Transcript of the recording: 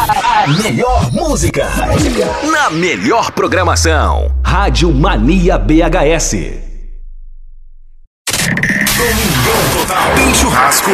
A melhor música na melhor programação. Rádio Mania BHS. Domingão total. Tem churrasco,